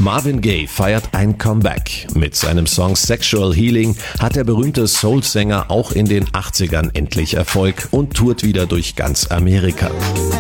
Marvin Gaye feiert ein Comeback. Mit seinem Song Sexual Healing hat der berühmte Soul-Sänger auch in den 80ern endlich Erfolg und tourt wieder durch ganz Amerika.